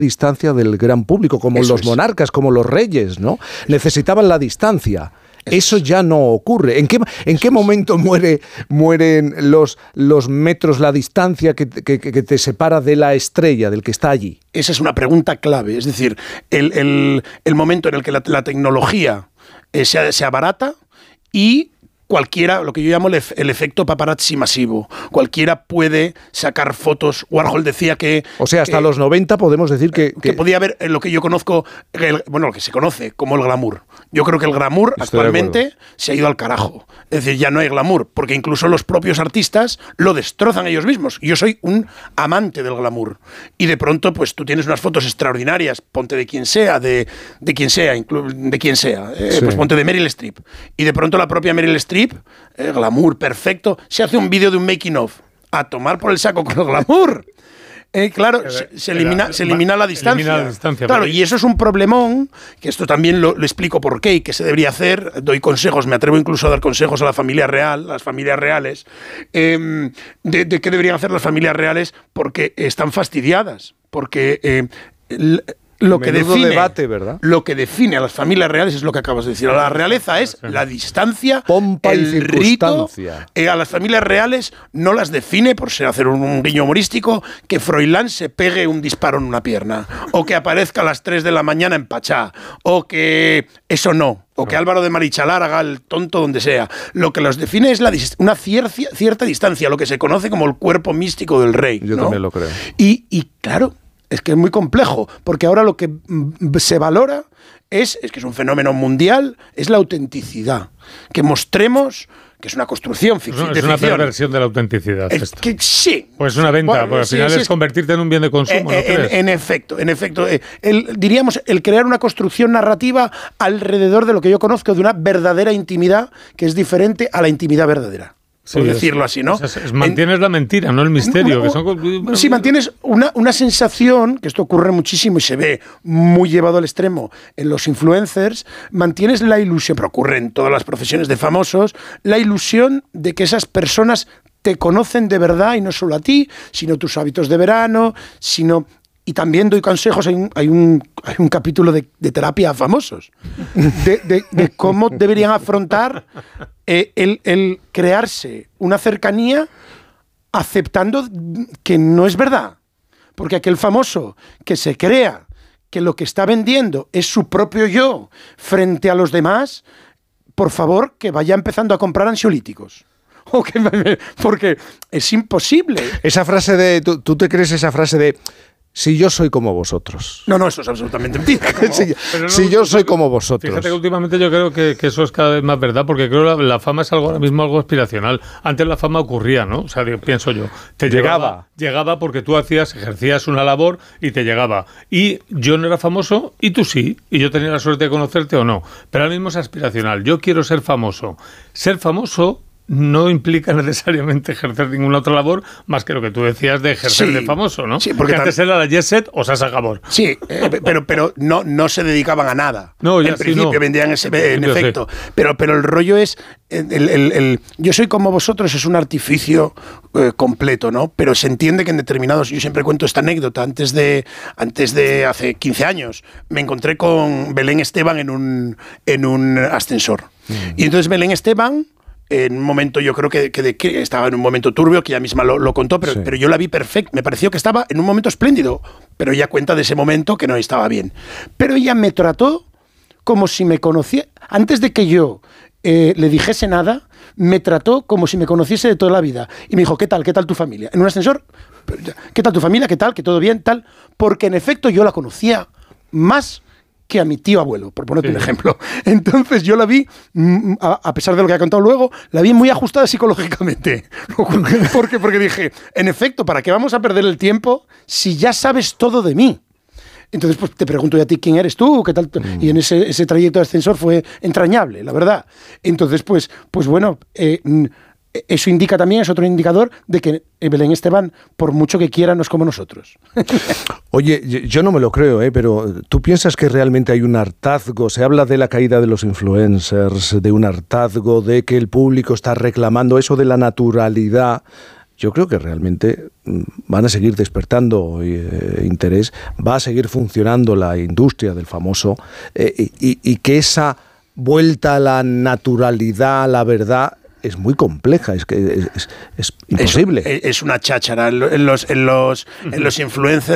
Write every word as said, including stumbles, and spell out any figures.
distancia del gran público, como Eso los es. monarcas, como los reyes, ¿no? Necesitaban la distancia. Eso ya no ocurre. ¿En qué, en qué momento muere, mueren los, los metros, la distancia que, que, que te separa de la estrella, del que está allí? Esa es una pregunta clave. Es decir, el, el, el momento en el que la, la tecnología eh, se, se abarata y cualquiera, lo que yo llamo el, el efecto paparazzi masivo. Cualquiera puede sacar fotos. Warhol decía que... O sea, hasta eh, los noventa podemos decir que... Que, que podía haber lo que yo conozco, el, bueno, lo que se conoce como el glamour. Yo creo que el glamour Estoy actualmente se ha ido al carajo. Es decir, ya no hay glamour, porque incluso los propios artistas lo destrozan ellos mismos. Yo soy un amante del glamour. Y de pronto, pues tú tienes unas fotos extraordinarias, ponte de quien sea, de, de quien sea, inclu- de quien sea, eh, Sí. pues ponte de Meryl Streep. Y de pronto la propia Meryl Streep, eh, glamour perfecto, se hace un vídeo de un making of. A tomar por el saco con el glamour. Eh, claro, se, se, elimina, se elimina la distancia. Elimina la distancia, claro, pero... y eso es un problemón, que esto también lo, lo explico por qué y qué se debería hacer. Doy consejos, me atrevo incluso a dar consejos a la familia real, a las familias reales, eh, de, de qué deberían hacer las familias reales, porque están fastidiadas, porque... Eh, el, Lo que, define, debate, ¿verdad? lo que define a las familias reales es lo que acabas de decir. A la realeza es la distancia, pompa el y circunstancia. rito. Eh, a las familias reales no las define, por ser hacer un, un guiño humorístico, que Froilán se pegue un disparo en una pierna, o que aparezca a las tres de la mañana en Pachá, o que eso no, o que Álvaro de Marichalar haga el tonto donde sea. Lo que los define es la, una cier, cierta distancia, lo que se conoce como el cuerpo místico del rey. Yo ¿no? también lo creo. Y, y claro... Es que es muy complejo, porque ahora lo que se valora es, es que es un fenómeno mundial, es la autenticidad. Que mostremos que es una construcción ficción. Es una perversión de la autenticidad. Es esto. que sí. Pues una venta, Bueno, porque al sí, final sí, es es convertirte en un bien de consumo, eh, ¿no en, crees? en efecto, en efecto. Eh, el, diríamos, el crear una construcción narrativa alrededor de lo que yo conozco de una verdadera intimidad, que es diferente a la intimidad verdadera. Por Sí, decirlo es, así, ¿no? O sea, es, mantienes en, la mentira, no el misterio. Una, que son, bueno, sí, mantienes una, una sensación, que esto ocurre muchísimo y se ve muy llevado al extremo en los influencers, mantienes la ilusión, pero ocurre en todas las profesiones de famosos, la ilusión de que esas personas te conocen de verdad y no solo a ti, sino tus hábitos de verano, sino... Y también doy consejos, hay un, hay un, hay un capítulo de, de terapia a famosos, de, de, de cómo deberían afrontar eh, el, el crearse una cercanía aceptando que no es verdad. Porque aquel famoso que se crea que lo que está vendiendo es su propio yo frente a los demás, por favor, que vaya empezando a comprar ansiolíticos. Porque es imposible. Esa frase de... ¿tú, tú te crees esa frase de... Si yo soy como vosotros? No, no, eso es absolutamente mentira. si, no, si yo soy como vosotros. Fíjate que últimamente yo creo que, que eso es cada vez más verdad, porque creo que la, la fama es algo ahora mismo algo aspiracional. Antes la fama ocurría, ¿no? O sea, pienso yo. Te llegaba. Llegaba, llegaba porque tú hacías, ejercías una labor y te llegaba. Y yo no era famoso y tú sí. Y yo tenía la suerte de conocerte o no. Pero ahora mismo es aspiracional. Yo quiero ser famoso. Ser famoso no implica necesariamente ejercer ninguna otra labor más que lo que tú decías de ejercer sí, de famoso, ¿no? Sí, porque antes era la Jet Set o Sasha Gabor. Sí, eh, pero, pero no, no se dedicaban a nada. No, ya en sí, principio no. vendían ese, en, en efecto. Sí. Pero, pero el rollo es, el, el, el, el, yo soy como vosotros, es un artificio eh, completo, ¿no? Pero se entiende que en determinados, yo siempre cuento esta anécdota, antes de, antes de hace quince años, me encontré con Belén Esteban en un, en un ascensor. Mm. Y entonces Belén Esteban... En un momento, yo creo que, que, de, que estaba en un momento turbio, que ella misma lo, lo contó, pero, sí. pero yo la vi perfecta. Me pareció que estaba en un momento espléndido, pero ella cuenta de ese momento que no estaba bien. Pero ella me trató como si me conociera. Antes de que yo eh, le dijese nada, me trató como si me conociese de toda la vida. Y me dijo, ¿qué tal? ¿Qué tal tu familia? En un ascensor, ¿qué tal tu familia? ¿Qué tal? ¿Que todo bien? Tal. Porque en efecto yo la conocía más que a mi tío abuelo, por ponerte sí. un ejemplo. Entonces yo la vi, a pesar de lo que ha contado luego, la vi muy ajustada psicológicamente. ¿Por qué? Porque dije, en efecto, ¿para qué vamos a perder el tiempo si ya sabes todo de mí? Entonces pues te pregunto yo a ti quién eres tú, qué tal. Mm. Y en ese, ese trayecto de ascensor fue entrañable, la verdad. Entonces pues, pues bueno... Eh, eso indica también, es otro indicador de que Belén Esteban, por mucho que quiera, no es como nosotros. Oye, yo no me lo creo, ¿eh? Pero ¿tú piensas que realmente hay un hartazgo? Se habla de la caída de los influencers, de un hartazgo, de que el público está reclamando eso de la naturalidad. yo creo que realmente van a seguir despertando eh, interés, va a seguir funcionando la industria del famoso eh, y, y que esa vuelta a la naturalidad, a la verdad, es muy compleja, es que es, es, es imposible. Es, es una cháchara en los, en los, en los influencers.